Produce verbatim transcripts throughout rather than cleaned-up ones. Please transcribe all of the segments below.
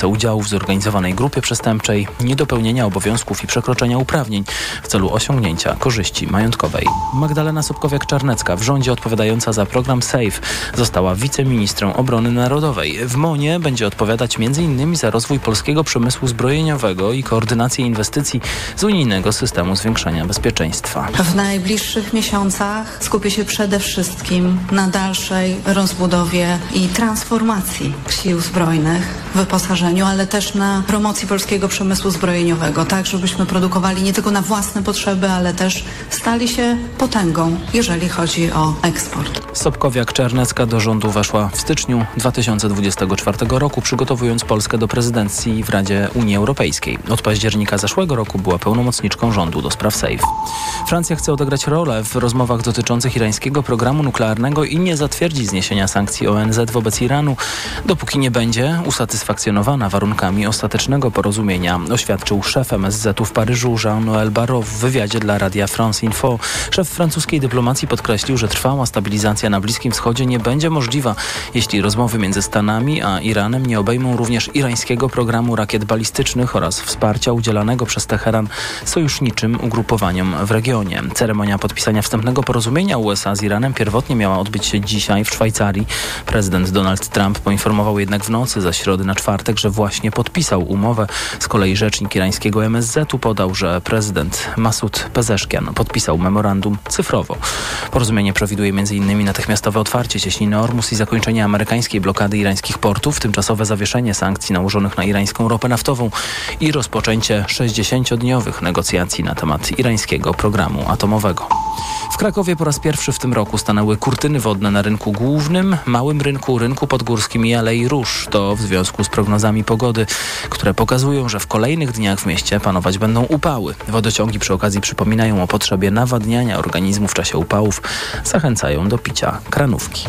udziału w zorganizowanej grupie przestępczej, niedopełnienia obowiązków i przekroczenia uprawnień w celu osiągnięcia korzyści majątkowej. Magdalena Sobkowiak-Czarnecka, w rządzie odpowiadająca za program SAFE, została wiceministrą obrony narodowej. W M O N-ie będzie odpowiadać między innymi za rozwój polskiego przemysłu zbrojeniowego i koordynację inwestycji z unijnego systemu zwiększania bezpieczeństwa. W najbliższych miesiącach skupię się przede wszystkim na dalszej rozbudowie i transformacji sił zbrojnych, wyposażeniu, ale też na promocji polskiego przemysłu zbrojeniowego, tak żebyśmy produkowali nie tylko na własne potrzeby, ale też stali się potęgą, jeżeli chodzi o eksport. Sobkowiak-Czarnecka do rządu weszła w styczniu dwa tysiące dwudziestego czwartego roku, przygotowując Polskę do prezydencji w Radzie Unii Europejskiej. Od października zeszłego roku była pełnomocniczką rządu do spraw SAFE. Francja chce odegrać rolę w rozmowach dotyczących irańskiego programu nuklearnego i nie zatwierdzi zniesienia sankcji O N Z wobec Iranu, dopóki nie będzie usatysfakcjonowana warunkami ostatecznego porozumienia, oświadczył szef M S Z-u w Paryżu Jean-Noël Barrot w wywiadzie dla radia France Info. Szef francuskiej dyplomacji podkreślił, że trwała stabilizacja na Bliskim Wschodzie nie będzie możliwa, jeśli rozmowy między Stanami a Iranem nie obejmą również irańskiego programu rakiet balistycznych oraz wsparcia udzielanego przez Teheran sojuszniczym ugrupowaniom w regionie. Ceremonia podpisania wstępnego porozumienia U S A z Iranem pierwotnie miała odbyć się dzisiaj w Szwajcarii. Prezydent Donald Trump poinformował jednak w nocy ze środy na czwartek, że właśnie podpisał umowę. Z kolei rzecznik irańskiego M S Z-u podał, że prezydent Masud Pezeszkian podpisał memorandum cyfrowo. Porozumienie przewiduje m.in. natychmiastowe otwarcie cieśniny Ormus i zakończenie amerykańskiej blokady irańskich portów, tymczasowe zawieszenie sankcji nałożonych na irańską ropę naftową i rozpoczęcie sześćdziesięciodniowych negocjacji na temat irańskiego programu atomowego. W Krakowie po raz pierwszy w tym roku stanęły kurtyny wodne na rynku głównym, małym rynku, rynku podgórskim i Alei Róż. To w związku z prognozami pogody, które pokazują, że w kolejnych dniach w mieście panować będą upały. Wodociągi przy okazji przypominają o potrzebie nawadniania organizmu w czasie upałów. Zachęcają do picia kranówki.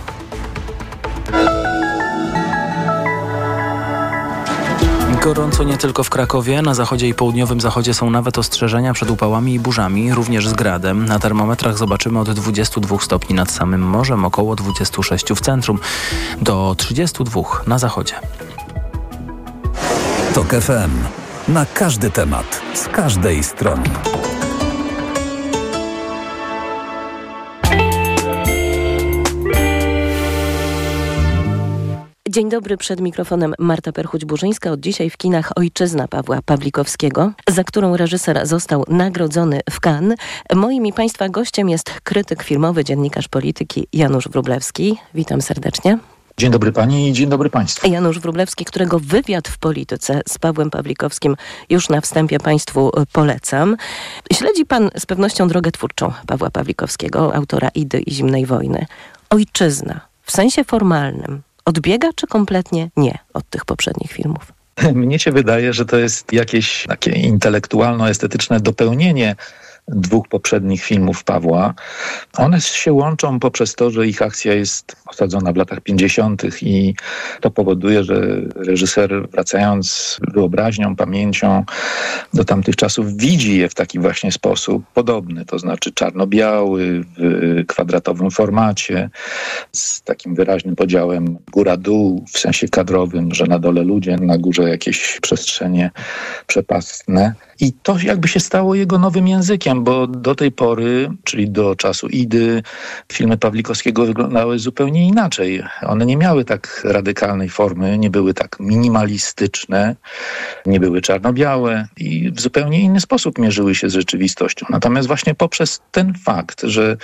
Gorąco nie tylko w Krakowie. Na zachodzie i południowym zachodzie są nawet ostrzeżenia przed upałami i burzami, również z gradem. Na termometrach zobaczymy od dwudziestu dwóch stopni nad samym morzem, około dwudziestu sześciu w centrum, do trzydziestu dwóch na zachodzie. Tok F M. Na każdy temat, z każdej strony. Dzień dobry, przed mikrofonem Marta Perchuć-Burzyńska. Od dzisiaj w kinach Ojczyzna Pawła Pawlikowskiego, za którą reżyser został nagrodzony w Cannes. Moim i Państwa gościem jest krytyk filmowy, dziennikarz polityki Janusz Wróblewski. Witam serdecznie. Dzień dobry Pani i dzień dobry Państwu. Janusz Wróblewski, którego wywiad w Polityce z Pawłem Pawlikowskim już na wstępie Państwu polecam. Śledzi Pan z pewnością drogę twórczą Pawła Pawlikowskiego, autora Idy i Zimnej Wojny. Ojczyzna w sensie formalnym odbiega czy kompletnie nie od tych poprzednich filmów? Mnie się wydaje, że to jest jakieś takie intelektualno-estetyczne dopełnienie dwóch poprzednich filmów Pawła. One się łączą poprzez to, że ich akcja jest osadzona w latach pięćdziesiątych i to powoduje, że reżyser, wracając wyobraźnią, pamięcią do tamtych czasów, widzi je w taki właśnie sposób podobny, to znaczy czarno-biały, w kwadratowym formacie, z takim wyraźnym podziałem góra-dół, w sensie kadrowym, że na dole ludzie, na górze jakieś przestrzenie przepastne. I to jakby się stało jego nowym językiem, bo do tej pory, czyli do czasu Idy, filmy Pawlikowskiego wyglądały zupełnie inaczej. One nie miały tak radykalnej formy, nie były tak minimalistyczne, nie były czarno-białe i w zupełnie inny sposób mierzyły się z rzeczywistością. Natomiast właśnie poprzez ten fakt, że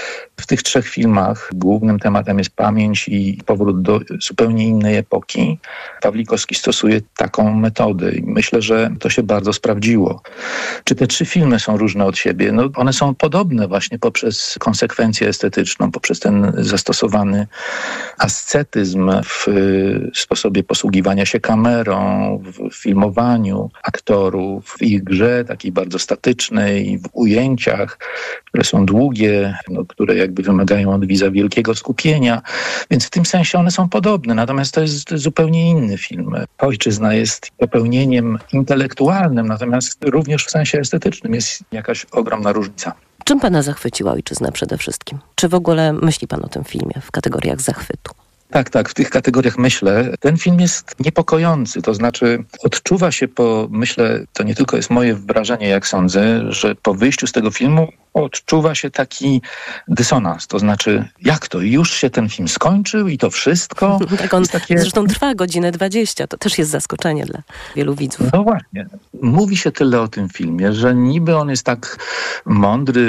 w tych trzech filmach głównym tematem jest pamięć i powrót do zupełnie innej epoki, Pawlikowski stosuje taką metodę i myślę, że to się bardzo sprawdziło. Czy te trzy filmy są różne od siebie? No, one są podobne właśnie poprzez konsekwencję estetyczną, poprzez ten zastosowany ascetyzm w sposobie posługiwania się kamerą, w filmowaniu aktorów, w ich grze takiej bardzo statycznej, w ujęciach, które są długie, no, które jakby wymagają od widza wielkiego skupienia, więc w tym sensie one są podobne, natomiast to jest zupełnie inny film. Ojczyzna jest dopełnieniem intelektualnym, natomiast również w sensie estetycznym jest jakaś ogromna różnica. Czym Pana zachwyciła Ojczyzna przede wszystkim? Czy w ogóle myśli Pan o tym filmie w kategoriach zachwytu? Tak, tak, w tych kategoriach myślę. Ten film jest niepokojący, to znaczy odczuwa się po, myślę, to nie tylko jest moje wrażenie, jak sądzę, że po wyjściu z tego filmu odczuwa się taki dysonans, to znaczy jak to, już się ten film skończył i to wszystko? Tak, on takie... zresztą trwa godzinę dwadzieścia, to też jest zaskoczenie dla wielu widzów. No właśnie, mówi się tyle o tym filmie, że niby on jest tak mądry,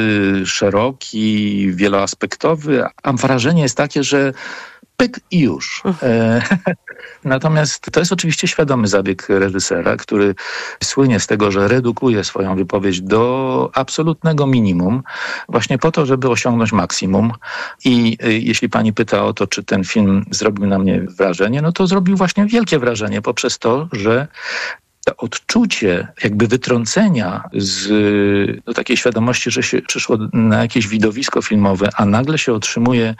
szeroki, wieloaspektowy, a wrażenie jest takie, że pyk i już. E, natomiast to jest oczywiście świadomy zabieg reżysera, który słynie z tego, że redukuje swoją wypowiedź do absolutnego minimum, właśnie po to, żeby osiągnąć maksimum. I e, jeśli pani pyta o to, czy ten film zrobił na mnie wrażenie, no to zrobił właśnie wielkie wrażenie poprzez to, że to odczucie jakby wytrącenia z do takiej świadomości, że się przyszło na jakieś widowisko filmowe, a nagle się otrzymuje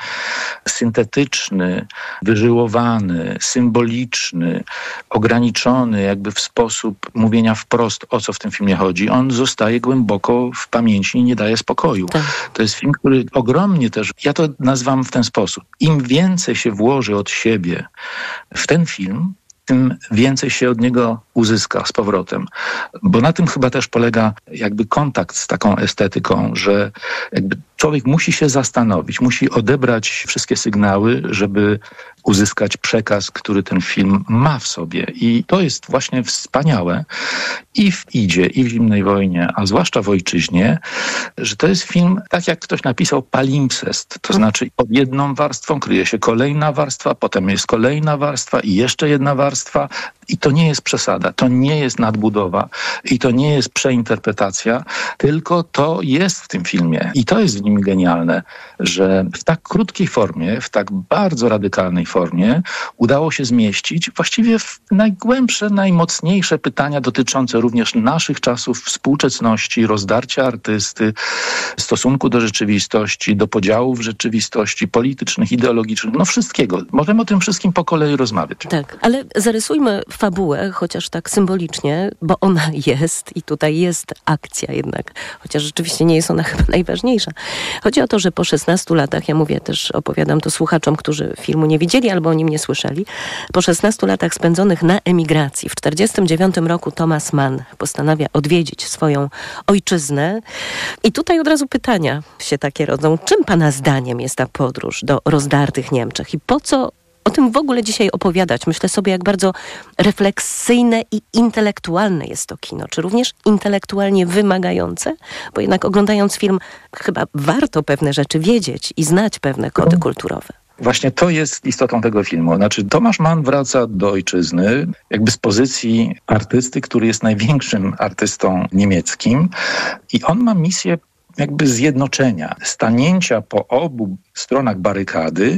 syntetyczny, wyżyłowany, symboliczny, ograniczony jakby w sposób mówienia wprost, o co w tym filmie chodzi. On zostaje głęboko w pamięci i nie daje spokoju. Tak. To jest film, który ogromnie też, ja to nazywam w ten sposób, im więcej się włoży od siebie w ten film, tym więcej się od niego uzyska z powrotem. Bo na tym chyba też polega jakby kontakt z taką estetyką, że jakby człowiek musi się zastanowić, musi odebrać wszystkie sygnały, żeby uzyskać przekaz, który ten film ma w sobie. I to jest właśnie wspaniałe i w Idzie, i w Zimnej wojnie, a zwłaszcza w Ojczyźnie, że to jest film, tak jak ktoś napisał, palimpsest. To znaczy pod jedną warstwą kryje się kolejna warstwa, potem jest kolejna warstwa i jeszcze jedna warstwa. I to nie jest przesada, to nie jest nadbudowa i to nie jest przeinterpretacja, tylko to jest w tym filmie. I to jest w nim genialne, że w tak krótkiej formie, w tak bardzo radykalnej formie udało się zmieścić właściwie w najgłębsze, najmocniejsze pytania dotyczące również naszych czasów, współczesności, rozdarcia artysty, stosunku do rzeczywistości, do podziałów rzeczywistości politycznych, ideologicznych, no wszystkiego. Możemy o tym wszystkim po kolei rozmawiać. Tak, ale zarysujmy fabułę, chociaż tak symbolicznie, bo ona jest i tutaj jest akcja jednak, chociaż rzeczywiście nie jest ona chyba najważniejsza. Chodzi o to, że po szesnastu latach, ja mówię też, opowiadam to słuchaczom, którzy filmu nie widzieli albo o nim nie słyszeli, po szesnastu latach spędzonych na emigracji, w czterdziestym dziewiątym roku Thomas Mann postanawia odwiedzić swoją ojczyznę i tutaj od razu pytania się takie rodzą. Czym pana zdaniem jest ta podróż do rozdartych Niemczech i po co o tym w ogóle dzisiaj opowiadać? Myślę sobie, jak bardzo refleksyjne i intelektualne jest to kino. Czy również intelektualnie wymagające? Bo jednak oglądając film chyba warto pewne rzeczy wiedzieć i znać pewne kody kulturowe. Właśnie to jest istotą tego filmu. Znaczy Tomasz Mann wraca do ojczyzny jakby z pozycji artysty, który jest największym artystą niemieckim i on ma misję jakby zjednoczenia, stanięcia po obu stronach barykady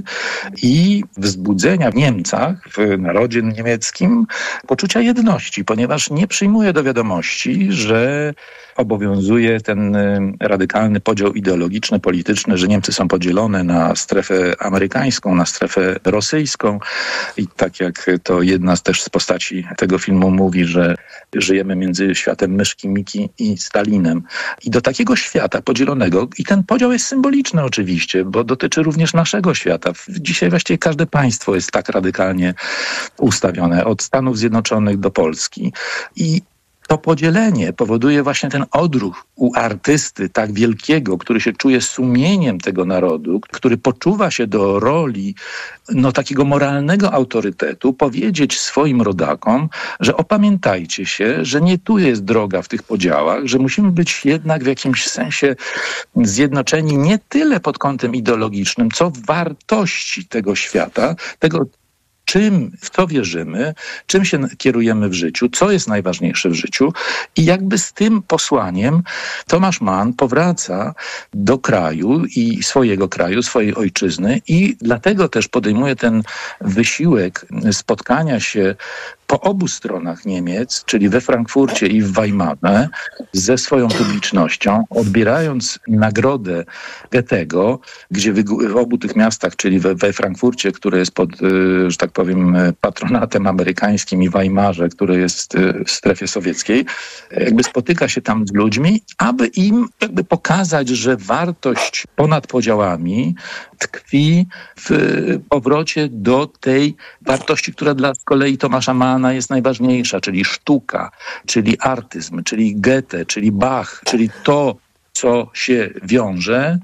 i wzbudzenia w Niemcach, w narodzie niemieckim poczucia jedności, ponieważ nie przyjmuje do wiadomości, że obowiązuje ten radykalny podział ideologiczny, polityczny, że Niemcy są podzielone na strefę amerykańską, na strefę rosyjską i tak jak to jedna z też z postaci tego filmu mówi, że żyjemy między światem myszki Miki i Stalinem. I do takiego świata podzielonego, i ten podział jest symboliczny oczywiście, bo dotyczy również naszego świata. Dzisiaj właściwie każde państwo jest tak radykalnie ustawione, od Stanów Zjednoczonych do Polski. I to podzielenie powoduje właśnie ten odruch u artysty tak wielkiego, który się czuje sumieniem tego narodu, który poczuwa się do roli no, takiego moralnego autorytetu, powiedzieć swoim rodakom, że opamiętajcie się, że nie tu jest droga w tych podziałach, że musimy być jednak w jakimś sensie zjednoczeni nie tyle pod kątem ideologicznym, co wartości tego świata, tego czym, w co wierzymy, czym się kierujemy w życiu, co jest najważniejsze w życiu i jakby z tym posłaniem Tomasz Mann powraca do kraju i swojego kraju, swojej ojczyzny i dlatego też podejmuje ten wysiłek spotkania się po obu stronach Niemiec, czyli we Frankfurcie i w Weimarze, ze swoją publicznością, odbierając nagrodę Goethego, gdzie w obu tych miastach, czyli we, we Frankfurcie, które jest pod, że tak powiem, patronatem amerykańskim i Weimarze, który jest w strefie sowieckiej, jakby spotyka się tam z ludźmi, aby im jakby pokazać, że wartość ponad podziałami tkwi w powrocie do tej wartości, która dla z kolei Tomasza Manna jest najważniejsza, czyli sztuka, czyli artyzm, czyli Goethe, czyli Bach, czyli to, co się wiąże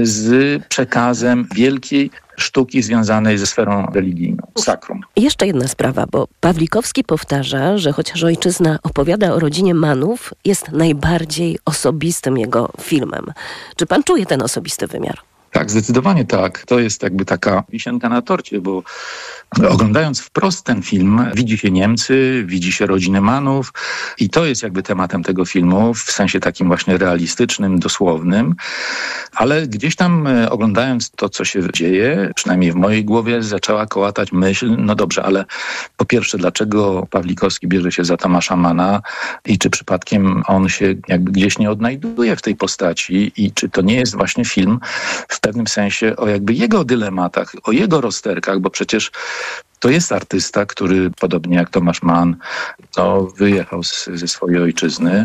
z przekazem wielkiej sztuki związanej ze sferą religijną, sakrum. Jeszcze jedna sprawa, bo Pawlikowski powtarza, że chociaż Ojczyzna opowiada o rodzinie Mannów, jest najbardziej osobistym jego filmem. Czy pan czuje ten osobisty wymiar? Tak, zdecydowanie tak. To jest jakby taka wisienka na torcie, bo oglądając wprost ten film, widzi się Niemcy, widzi się rodzinę Mannów i to jest jakby tematem tego filmu w sensie takim właśnie realistycznym, dosłownym, ale gdzieś tam oglądając to, co się dzieje, przynajmniej w mojej głowie zaczęła kołatać myśl, no dobrze, ale po pierwsze, dlaczego Pawlikowski bierze się za Tomasza Manna i czy przypadkiem on się jakby gdzieś nie odnajduje w tej postaci i czy to nie jest właśnie film w pewnym sensie o jakby jego dylematach, o jego rozterkach, bo przecież to jest artysta, który podobnie jak Tomasz Mann no, wyjechał z, ze swojej ojczyzny.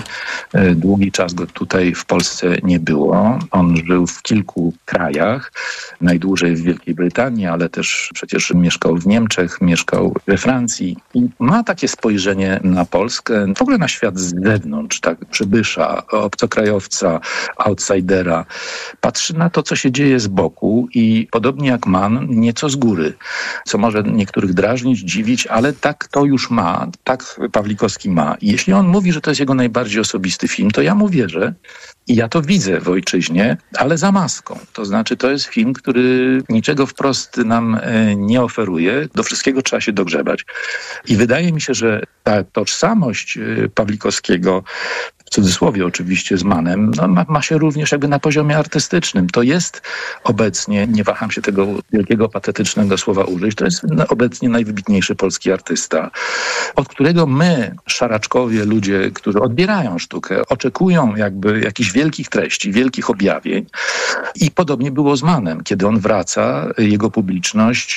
Długi czas go tutaj w Polsce nie było. On żył w kilku krajach, najdłużej w Wielkiej Brytanii, ale też przecież mieszkał w Niemczech, mieszkał we Francji. I ma takie spojrzenie na Polskę, w ogóle na świat z zewnątrz, tak, przybysza, obcokrajowca, outsidera. Patrzy na to, co się dzieje z boku i podobnie jak Mann, nieco z góry, co może niektórych drażnić, dziwić, ale tak to już ma, tak Pawlikowski ma. I jeśli on mówi, że to jest jego najbardziej osobisty film, to ja mu wierzę i ja to widzę w Ojczyźnie, ale za maską. To znaczy to jest film, który niczego wprost nam nie oferuje, do wszystkiego trzeba się dogrzebać. I wydaje mi się, że ta tożsamość Pawlikowskiego, w cudzysłowie oczywiście z Mannem, no ma, ma się również jakby na poziomie artystycznym. To jest obecnie, nie waham się tego wielkiego, patetycznego słowa użyć, to jest obecnie najwybitniejszy polski artysta, od którego my, szaraczkowie, ludzie, którzy odbierają sztukę, oczekują jakby jakichś wielkich treści, wielkich objawień. I podobnie było z Mannem. Kiedy on wraca, jego publiczność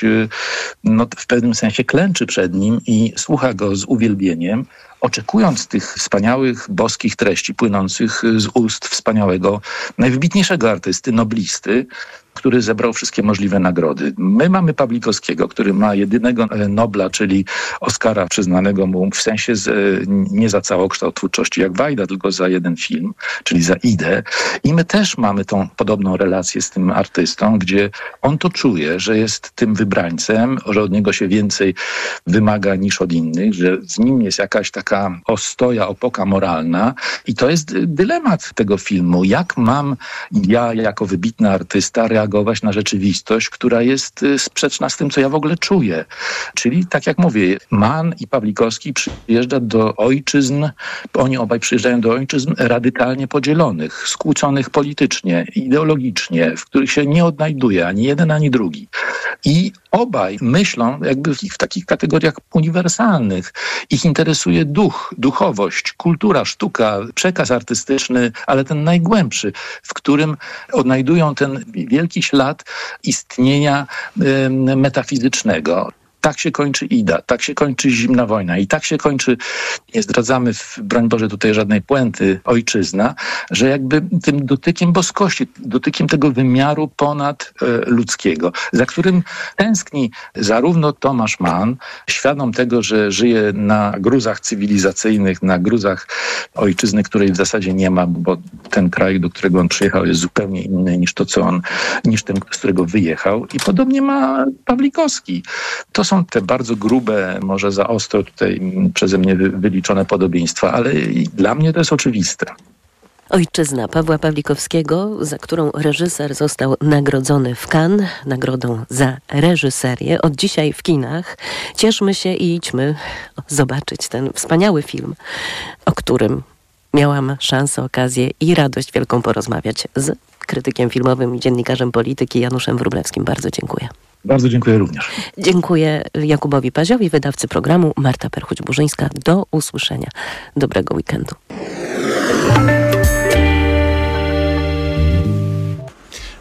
no, w pewnym sensie klęczy przed nim i słucha go z uwielbieniem, oczekując tych wspaniałych, boskich treści płynących z ust wspaniałego, najwybitniejszego artysty, noblisty, który zebrał wszystkie możliwe nagrody. My mamy Pawlikowskiego, który ma jedynego Nobla, czyli Oscara przyznanego mu w sensie z, nie za całokształt twórczości jak Wajda, tylko za jeden film, czyli za Idę. I my też mamy tą podobną relację z tym artystą, gdzie on to czuje, że jest tym wybrańcem, że od niego się więcej wymaga niż od innych, że z nim jest jakaś taka ostoja, opoka moralna. I to jest dylemat tego filmu. Jak mam ja jako wybitny artysta reagować na rzeczywistość, która jest sprzeczna z tym, co ja w ogóle czuję. Czyli, tak jak mówię, Mann i Pawlikowski przyjeżdża do ojczyzn, oni obaj przyjeżdżają do ojczyzn radykalnie podzielonych, skłóconych politycznie, ideologicznie, w których się nie odnajduje ani jeden, ani drugi. I obaj myślą jakby w, w takich kategoriach uniwersalnych. Ich interesuje duch, duchowość, kultura, sztuka, przekaz artystyczny, ale ten najgłębszy, w którym odnajdują ten wielki ślad istnienia y, metafizycznego. Tak się kończy Ida, tak się kończy Zimna wojna i tak się kończy, nie zdradzamy, w, broń Boże, tutaj żadnej puenty, Ojczyzna, że jakby tym dotykiem boskości, dotykiem tego wymiaru ponadludzkiego, za którym tęskni zarówno Tomasz Mann, świadom tego, że żyje na gruzach cywilizacyjnych, na gruzach ojczyzny, której w zasadzie nie ma, bo ten kraj, do którego on przyjechał, jest zupełnie inny niż to, co on, niż ten, z którego wyjechał. I podobnie ma Pawlikowski. To są te bardzo grube, może za ostro tutaj przeze mnie wyliczone podobieństwa, ale dla mnie to jest oczywiste. Ojczyzna Pawła Pawlikowskiego, za którą reżyser został nagrodzony w Cannes, nagrodą za reżyserię. Od dzisiaj w kinach. Cieszmy się i idźmy zobaczyć ten wspaniały film, o którym miałam szansę, okazję i radość wielką porozmawiać z krytykiem filmowym i dziennikarzem polityki Januszem Wróblewskim. Bardzo dziękuję. Bardzo dziękuję również. Dziękuję Jakubowi Paziowi, wydawcy programu, Marta Perchuć-Burzyńska. Do usłyszenia. Dobrego weekendu.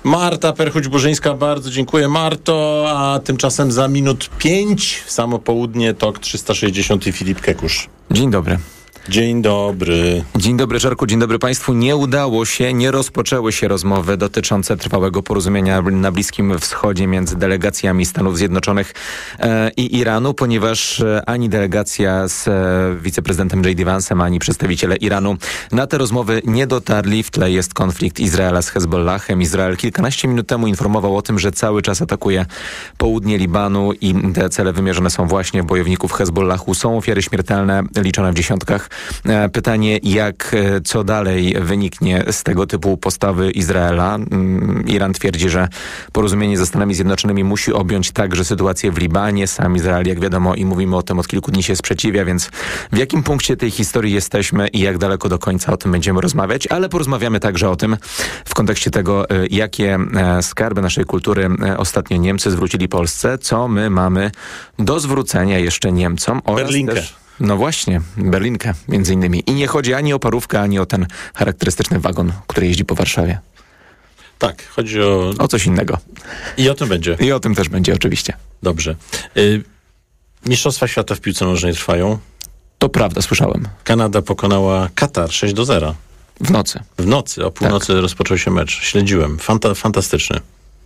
Marta Perchuć-Burzyńska, bardzo dziękuję, Marto, a tymczasem za minut pięć w samo południe Tok trzysta sześćdziesiąt i Filip Kekusz. Dzień dobry. Dzień dobry. Dzień dobry, Żarku, dzień dobry Państwu. Nie udało się, nie rozpoczęły się rozmowy dotyczące trwałego porozumienia na Bliskim Wschodzie między delegacjami Stanów Zjednoczonych e, i Iranu, ponieważ e, ani delegacja z e, wiceprezydentem J D Vance'em, ani przedstawiciele Iranu na te rozmowy nie dotarli. W tle jest konflikt Izraela z Hezbollahem. Izrael kilkanaście minut temu informował o tym, że cały czas atakuje południe Libanu i te cele wymierzone są właśnie w bojowników Hezbollahu. Są ofiary śmiertelne, liczone w dziesiątkach. Pytanie, jak, co dalej wyniknie z tego typu postawy Izraela. Iran twierdzi, że porozumienie ze Stanami Zjednoczonymi musi objąć także sytuację w Libanie. Sam Izrael, jak wiadomo, i mówimy o tym od kilku dni, się sprzeciwia, więc w jakim punkcie tej historii jesteśmy i jak daleko do końca o tym będziemy rozmawiać, ale porozmawiamy także o tym w kontekście tego, jakie skarby naszej kultury ostatnio Niemcy zwrócili Polsce, co my mamy do zwrócenia jeszcze Niemcom oraz Berlinkę. też No właśnie, Berlinkę między innymi. I nie chodzi ani o parówkę, ani o ten charakterystyczny wagon, który jeździ po Warszawie. Tak, chodzi o... O coś innego. I o tym będzie. I o tym też będzie oczywiście. Dobrze. Y... Mistrzostwa świata w piłce nożnej trwają. To prawda, słyszałem. Kanada pokonała Katar sześć do zera. W nocy. W nocy, o północy tak. Rozpoczął się mecz. Śledziłem. Fanta- fantastyczny.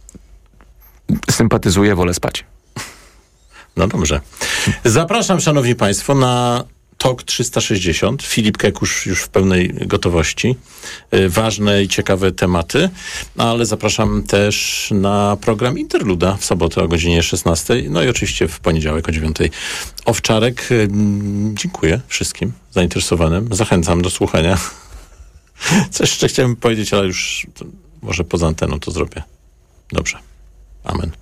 Sympatyzuję, wolę spać. No dobrze. Zapraszam, szanowni państwo, na Tok trzysta sześćdziesiąt. Filip Kekusz już w pełnej gotowości. Yy, ważne i ciekawe tematy, ale zapraszam też na program Interluda w sobotę o godzinie szesnastej, no i oczywiście w poniedziałek o dziewiątej. Owczarek, yy, dziękuję wszystkim zainteresowanym. Zachęcam do słuchania. Coś jeszcze chciałem powiedzieć, ale już może poza anteną to zrobię. Dobrze. Amen.